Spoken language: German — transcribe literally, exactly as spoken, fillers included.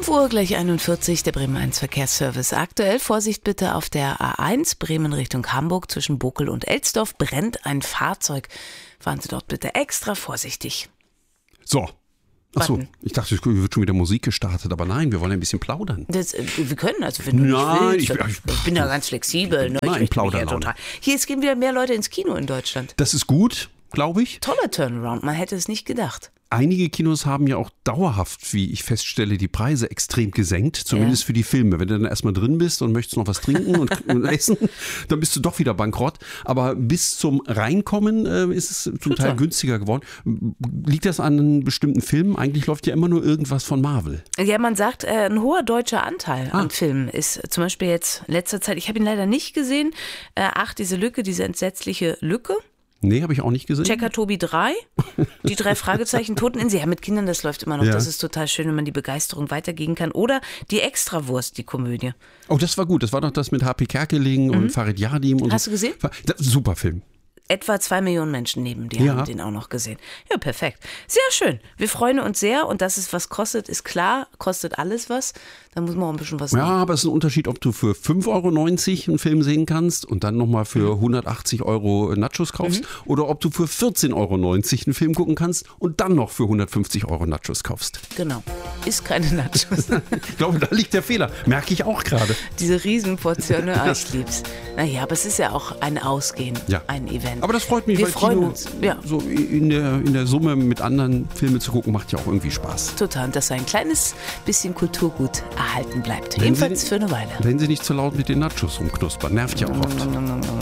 fünf Uhr gleich einundvierzig, der Bremen eins Verkehrsservice. Aktuell Vorsicht bitte auf der A eins, Bremen Richtung Hamburg, zwischen Bokel und Elsdorf brennt ein Fahrzeug. Fahren Sie dort bitte extra vorsichtig. So. Achso, ich dachte, es wird schon wieder Musik gestartet, aber nein, wir wollen ein bisschen plaudern. Das, wir können, also wenn du Nein, nicht willst, ich, ich, ich bin da ganz flexibel. Ne? Nein, ich plaudern. Ja total. Hier, es gehen wieder mehr Leute ins Kino in Deutschland. Das ist gut, glaube ich. Toller Turnaround, man hätte es nicht gedacht. Einige Kinos haben ja auch dauerhaft, wie ich feststelle, die Preise extrem gesenkt, zumindest ja. für die Filme. Wenn du dann erstmal drin bist und möchtest noch was trinken und, und essen, dann bist du doch wieder bankrott. Aber bis zum Reinkommen äh, ist es zum Total. Teil günstiger geworden. Liegt das an einem bestimmten Film? Eigentlich läuft ja immer nur irgendwas von Marvel. Ja, man sagt, äh, ein hoher deutscher Anteil ah. an Filmen ist zum Beispiel jetzt in letzter Zeit, ich habe ihn leider nicht gesehen, äh, ach, diese Lücke, diese entsetzliche Lücke. Nee, habe ich auch nicht gesehen. Checker Tobi drei, die drei Fragezeichen, Toteninsel. Ja, mit Kindern, das läuft immer noch. Ja. Das ist total schön, wenn man die Begeisterung weitergehen kann. Oder die Extrawurst, die Komödie. Oh, das war gut. Das war doch das mit H P Kerkeling mhm. und Farid Yardim. Und Hast so. du gesehen? Super Film. Etwa zwei Millionen Menschen neben dir ja. haben den auch noch gesehen. Ja, perfekt. Sehr schön. Wir freuen uns sehr und dass es was kostet, ist klar. Kostet alles was. Da muss man auch ein bisschen was Ja, nehmen. aber es ist ein Unterschied, ob du für fünf Euro neunzig einen Film sehen kannst und dann nochmal für hundertachtzig Euro Nachos kaufst mhm. oder ob du für vierzehn Euro neunzig einen Film gucken kannst und dann noch für hundertfünfzig Euro Nachos kaufst. Genau. Ist keine Nachos. Ich glaube, da liegt der Fehler. Merke ich auch gerade. Diese Riesenportion, ah, ich lieb's. Naja, aber es ist ja auch ein Ausgehen, ja. ein Event. Aber das freut mich, Wir weil freuen Kino uns. Ja. so in der, in der Summe mit anderen Filmen zu gucken, macht ja auch irgendwie Spaß. Total, und dass ein kleines bisschen Kulturgut erhalten bleibt. Wenn Jedenfalls Sie, für eine Weile. Wenn Sie nicht zu laut mit den Nachos rumknuspern, nervt ja auch oft.